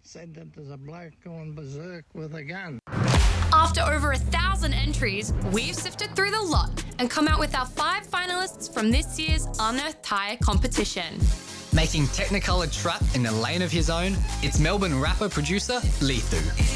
said that there's a bloke going berserk with a gun. After over 1,000 entries, we've sifted through the lot and come out with our 5 finalists from this year's Unearthed Tyre competition. Making Technicolor trap in a lane of his own, it's Melbourne rapper-producer Lethu.